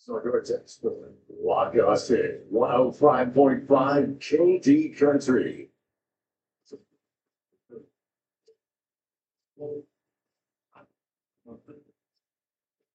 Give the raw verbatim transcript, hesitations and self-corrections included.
So your text, lock us in one oh five point five K T Country.